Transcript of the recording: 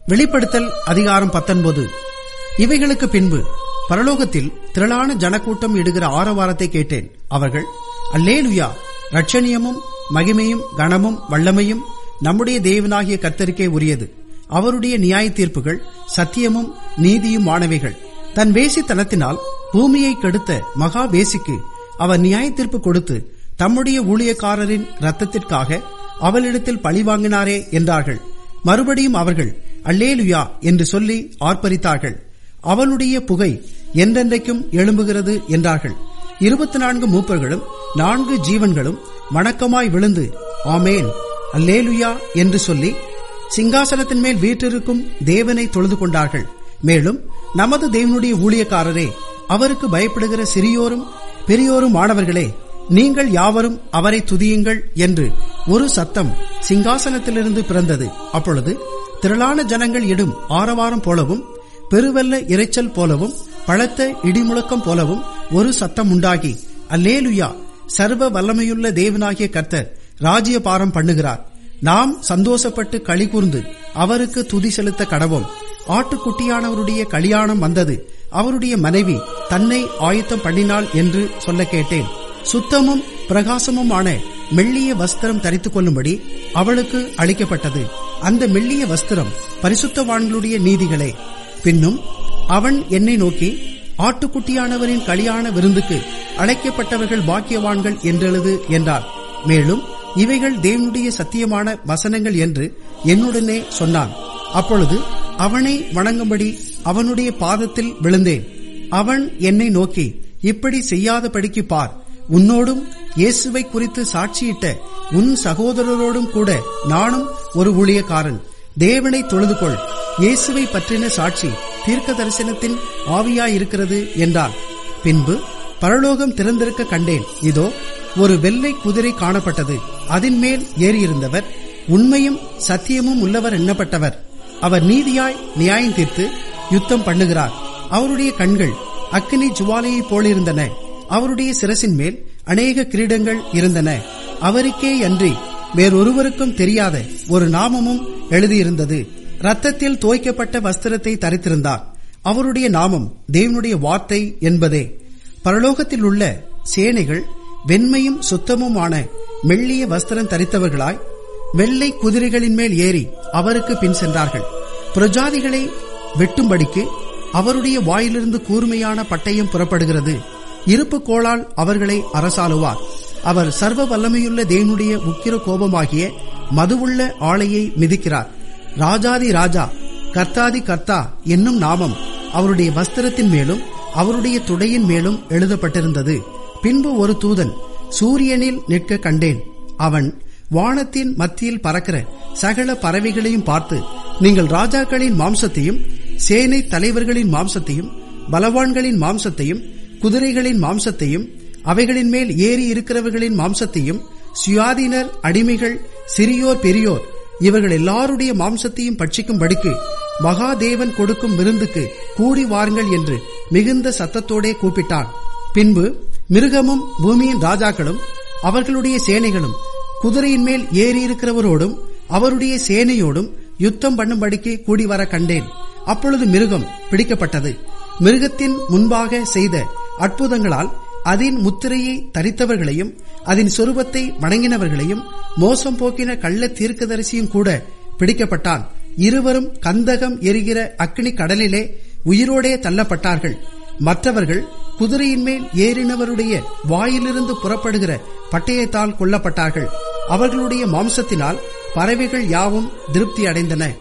வெளிப்படுத்தல் அதிகாரம் 19. இவைகளுக்கு பின்பு பரலோகத்தில் திரளான ஜனக்கூட்டம் இடுகிற ஆரவாரத்தை கேட்டேன். அவர்கள், அல்லேலுயா, ரட்சணியமும் மகிமையும் கனமும் வல்லமையும் நம்முடைய தேவனாகிய கர்த்தருக்கே உரியது. அவருடைய நியாய தீர்ப்புகள் சத்தியமும் நீதியும் ஆனவைகள். தன் வேசித்தனத்தினால் பூமியை கெடுத்த மகா வேசிக்கு அவர் நியாய தீர்ப்பு கொடுத்து தம்முடைய ஊழியக்காரரின் இரத்தத்திற்காக அவளிடத்தில் பழிவாங்கினாரே என்றார்கள். மறுபடியும் அவர்கள் அல்லேலுயா என்று சொல்லி ஆர்ப்பரித்தார்கள். அவனுடைய புகை என்றென்றைக்கும் எழும்புகிறது என்றார்கள். 24 மூப்பர்களும் 4 ஜீவன்களும் வணக்கமாய் விழுந்து ஆமேன் அல்லேலுயா என்று சொல்லி சிங்காசனத்தின் மேல் வீற்றிருக்கும் தேவனை தொழுது கொண்டார்கள். மேலும், நமது தேவனுடைய ஊழியக்காரரே, அவருக்கு பயப்படுகிற சிறியோரும் பெரியோரும் ஆனவர்களே, நீங்கள் யாவரும் அவரை துதியுங்கள் என்று ஒரு சத்தம் சிங்காசனத்திலிருந்து பிறந்தது. அப்பொழுது திரளான ஜனங்கள் இடும் ஆரவாரம் போலவும் பெருவெல்ல இரைச்சல் போலவும் பலத்த இடிமுழக்கம் போலவும் ஒரு சத்தம் உண்டாகி, அல்லேலுயா, சர்வ வல்லமையுள்ள தேவனாகிய கர்த்தர் ராஜ்யபாரம் பண்ணுகிறார். நாம் சந்தோஷப்பட்டு களி கூர்ந்து அவருக்கு துதி செலுத்த கடவோம். ஆட்டுக்குட்டியானவருடைய கல்யாணம் வந்தது, அவருடைய மனைவி தன்னை ஆயத்தம் பண்ணினாள் என்று சொல்ல கேட்டேன். சுத்தமும் பிரகாசமுமான மெல்லிய வஸ்திரம் தரித்துக் கொள்ளும்படி அவளுக்கு அளிக்கப்பட்டது. அந்த மெல்லிய வஸ்திரம் பரிசுத்தவான்களுடைய நீதிகளே. பின்னும் அவன் என்னை நோக்கி, ஆட்டுக்குட்டியானவரின் கல்யாண விருந்துக்கு அழைக்கப்பட்டவர்கள் பாக்கியவான்கள் என்றெழுது என்றார். மேலும், இவைகள் தேவனுடைய சத்தியமான வசனங்கள் என்று என்னுடனே சொன்னான். அப்பொழுது அவனை வணங்கும்படி அவனுடைய பாதத்தில் விழுந்தேன். அவன் என்னை நோக்கி, இப்படி செய்யாதபடிக்கு பார், உன்னோடும் இயேசுவை குறித்து சாட்சியிட்ட உன் சகோதரரோடும் கூட நானும் ஒரு ஊழியக்காரன். தேவனை தொழுதுகொள். இயேசுவை பற்றின சாட்சி தீர்க்க தரிசனத்தின் ஆவியாயிருக்கிறது என்றார். பின்பு பரலோகம் திறந்திருக்க கண்டேன். இதோ, ஒரு வெள்ளை குதிரை காணப்பட்டது. அதன் மேல் ஏறியிருந்தவர் உண்மையும் சத்தியமும் உள்ளவர் எண்ணப்பட்டவர். அவர் நீதியாய் நியாயம் தீர்த்து யுத்தம் பண்ணுகிறார். அவருடைய கண்கள் அக்கினி ஜுவாலையைப் போலிருந்தன. அவருடைய சிரசின் மேல் அநேக கிரீடங்கள் இருந்தன. அவருக்கே அன்றி வேறொருவருக்கும் தெரியாத ஒரு நாமமும் எழுதியிருந்தது. இரத்தத்தில் தோய்க்கப்பட்ட வஸ்திரத்தை தரித்திருந்தார். அவருடைய நாமம் தேவனுடைய வார்த்தை என்பதே. பரலோகத்தில் உள்ள சேனைகள் வெண்மையும் சுத்தமுமான மெல்லிய வஸ்திரம் தரித்தவர்களாய் வெள்ளை குதிரைகளின் மேல் ஏறி அவருக்கு பின் சென்றார்கள். பிரஜாதிகளை வெட்டும்படிக்கு அவருடைய வாயிலிருந்து கூர்மையான பட்டயம் புறப்படுகிறது. இருப்பு கோளால் அவர்களை அரசாளுவார். அவர் சர்வ வல்லமையுள்ள தேவனுடைய உக்கிர கோபமாகிய மதுவுள்ள ஆளையை மிதிக்கிறார். ராஜாதி ராஜா, கர்த்தாதி கர்த்தா என்னும் நாமம் அவருடைய வஸ்திரத்தின் மேலும் அவருடைய துடையின் மேலும் எழுதப்பட்டிருந்தது. பின்பு ஒரு தூதன் சூரியனில் நிற்க கண்டேன். அவன் வானத்தின் மத்தியில் பறக்கிற சகல பறவைகளையும் பார்த்து, நீங்கள் ராஜாக்களின் மாம்சத்தையும் சேனை தலைவர்களின் மாம்சத்தையும் பலவான்களின் மாம்சத்தையும் குதிரைகளின் மாம்சத்தையும் அவைகளின் மேல் ஏறி இருக்கிறவர்களின் மாம்சத்தையும் சுயாதீனர் அடிமைகள் சிறியோர் பெரியோர் இவர்கள் எல்லாருடைய மாம்சத்தையும் பட்சிக்கும்படிக்கு மகாதேவன் கொடுக்கும் விருந்துக்கு கூடி வாருங்கள் என்று மிகுந்த சத்தத்தோடே கூப்பிட்டான். பின்பு மிருகமும் பூமியின் ராஜாக்களும் அவர்களுடைய சேனைகளும் குதிரையின் மேல் ஏறி இருக்கிறவரோடும் அவருடைய சேனையோடும் யுத்தம் பண்ணும்படிக்கு கூடி வர கண்டேன். அப்பொழுது மிருகம் பிடிக்கப்பட்டது. மிருகத்தின் முன்பாக செய்த அற்புதங்களால் அதன் முத்திரையை தரித்தவர்களையும் அதன் சொரூபத்தை வணங்கினவர்களையும் மோசம் போக்கின கள்ள தீர்க்கதரிசியும் கூட பிடிக்கப்பட்டான். இருவரும் கந்தகம் எரிகிற அக்கினி கடலிலே உயிரோடே தள்ளப்பட்டார்கள். மற்றவர்கள் குதிரையின் மேல் ஏறினவருடைய வாயிலிருந்து புறப்படுகிற பட்டயத்தால் கொல்லப்பட்டார்கள். அவர்களுடைய மாம்சத்தினால் பறவைகள் யாவும் திருப்தி அடைந்தன.